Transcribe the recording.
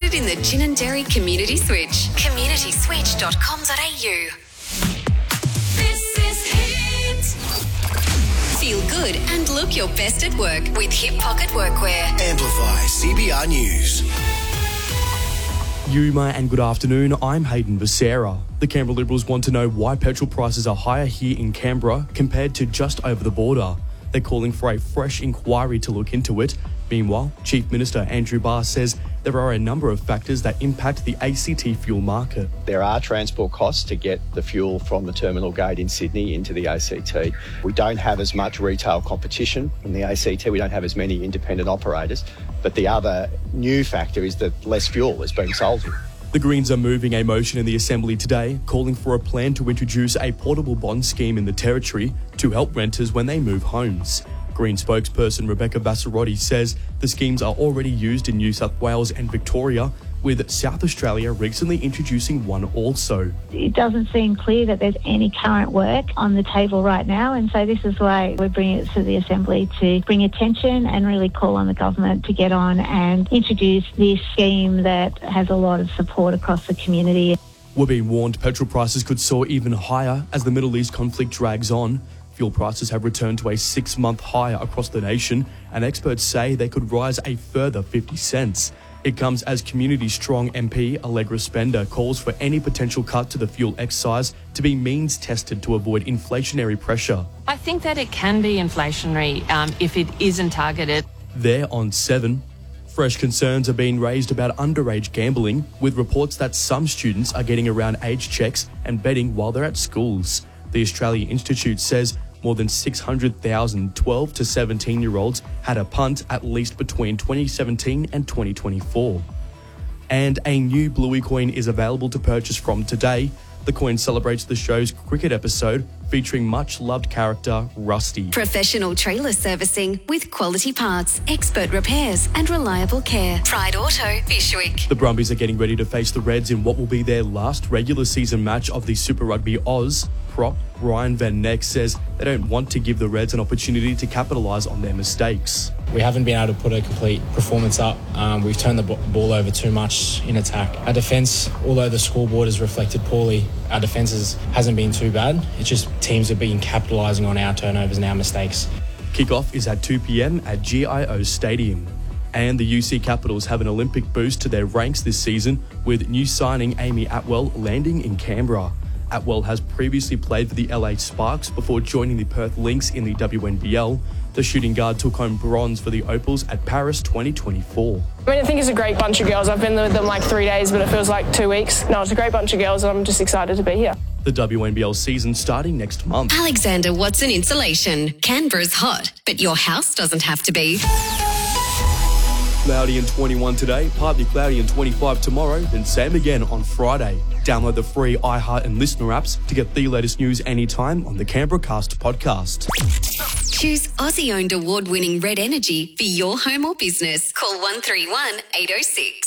Included in the Ginninderry Community Switch. communityswitch.com.au. This is Hit. Feel good and look your best at work with Hip Pocket Workwear. Amplify CBR News. Yuma and good afternoon, I'm Hayden Becerra. The Canberra Liberals want to know why petrol prices are higher here in Canberra compared to just over the border. They're calling for a fresh inquiry to look into it. Meanwhile, Chief Minister Andrew Barr says there are a number of factors that impact the ACT fuel market. There are transport costs to get the fuel from the terminal gate in Sydney into the ACT. We don't have as much retail competition in the ACT. We don't have as many independent operators. But the other new factor is that less fuel is being sold here. The Greens are moving a motion in the Assembly today calling for a plan to introduce a portable bond scheme in the Territory to help renters when they move homes. Green spokesperson Rebecca Bassarotti says the schemes are already used in New South Wales and Victoria, with South Australia recently introducing one also. It doesn't seem clear that there's any current work on the table right now, and so this is why we're bringing it to the Assembly to bring attention and really call on the government to get on and introduce this scheme that has a lot of support across the community. We're being warned petrol prices could soar even higher as the Middle East conflict drags on. Fuel prices have returned to a 6-month high across the nation, and experts say they could rise a further 50 cents. It comes as Community Strong MP Allegra Spender calls for any potential cut to the fuel excise to be means tested to avoid inflationary pressure. I think that it can be inflationary if it isn't targeted. There on 7. Fresh concerns are being raised about underage gambling, with reports that some students are getting around age checks and betting while they're at schools. The Australia Institute says more than 600,000 12 to 17-year-olds had a punt at least between 2017 and 2024. And a new Bluey coin is available to purchase from today. The coin celebrates the show's cricket episode featuring much-loved character Rusty. Professional trailer servicing with quality parts, expert repairs and reliable care. Pride Auto, Bishwick. The Brumbies are getting ready to face the Reds in what will be their last regular season match of the Super Rugby Oz. Prop Ryan Van Neck says they don't want to give the Reds an opportunity to capitalise on their mistakes. We haven't been able to put a complete performance up. We've turned the ball over too much in attack. Our defence, although the scoreboard has reflected poorly, our defence hasn't been too bad. It's just teams have been capitalising on our turnovers and our mistakes. Kickoff is at 2 p.m. at GIO Stadium. And the UC Capitals have an Olympic boost to their ranks this season, with new signing Amy Atwell landing in Canberra. Atwell has previously played for the LA Sparks before joining the Perth Lynx in the WNBL. The shooting guard took home bronze for the Opals at Paris 2024. I think it's a great bunch of girls. I've been with them like 3 days, but it feels like 2 weeks. No, it's a great bunch of girls and I'm just excited to be here. The WNBL season starting next month. Alexander Watson Insulation. Canberra's hot, but your house doesn't have to be. Cloudy and 21 today, partly cloudy and 25 tomorrow, then same again on Friday. Download the free iHeart and Listener apps to get the latest news anytime on the Canberra Cast podcast. Choose Aussie-owned award-winning Red Energy for your home or business. Call 131 806.